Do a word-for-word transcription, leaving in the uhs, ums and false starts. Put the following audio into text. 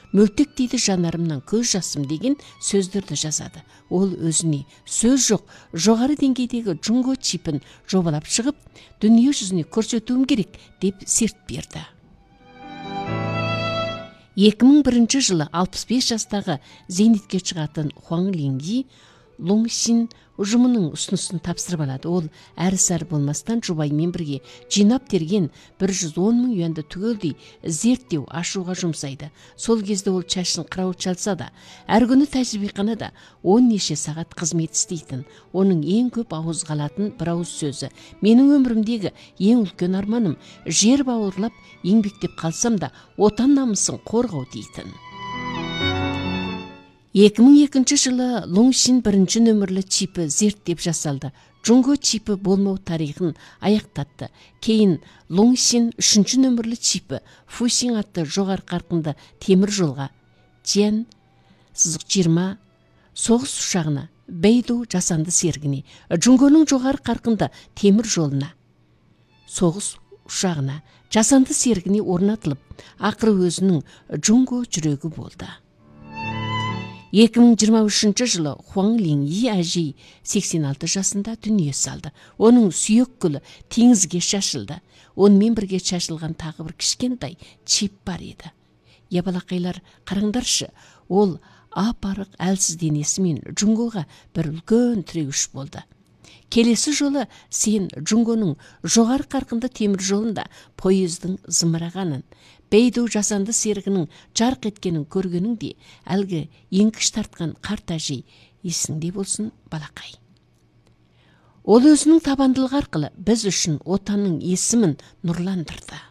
мөлтек дейді жанарымнан көз жасым деген сөздерді жазады. Ол өзіне сөз жоқ жоғары деңгейдегі Джунго чипін жобалап шығып, дүние жүзіне көрсетуім керек деп серт берді. екі мың бірінші жылы алпыс бес жастағы зейнетке шығатын Хуаң Линги Лоңсин ұжымының ұсынысын тапсырып алады. Ол әрі-сәрі болмастан жұбайымен бірге жинап терген бір жүз он мың юанды түгелдей зерттеу ашуға жұмсайды. Сол кезде ол шашын қырауыт шалса да, әр күні тәжірибеханада он неше сағат қызмет істейтін. Оның ең көп ауыз қалатын бір ауыз сөзі: менің өмірімдегі ең үлкен арманым жер бауырлап еңбектеп қалсам да отан намысын қорғау дейтін. екі мың екінші жылы Лоңсин бірінші нөмірлі чипі зерттеп жасалды. Джунго чипі болмау тарихын аяқтатты. Кейін Лоңсин үшінші нөмірлі чипі Фусин атты жоғары қарқынды темір жолға, Тиан сызық жиырма соғыс ұшағына, Бейду жасанды серігіне, Джунгоның жоғары қарқынды темір жолына, соғыс ұшағына, жасанды серігіне орнатылып, ақыры өзінің Джунго жүрегі болды. екі мың жиырма үшінші жылы Хуаң Линги әжей сексен алты жасында дүние салды. Оның сүйек гүлі теңізге шашылды. Онымен бірге шашылған тағы бір кішкентай чип бар еді. Я балақайлар, қараңдаршы, ол ап-арық әлсіз денесімен Джунгоға бір үлкен тірегіш болды. Келесі жолы сен Джунгоның жоғары қарқынды темір жолында пойыздың зымырағанын, Бейду жасанды серігінің жарқ еткенін көргенің де, әлгі еңкіш тартқан қарт әжей есіңде болсын, балақай. Ол өзінің табандылығы арқылы біз үшін отанның есімін нұрландырды.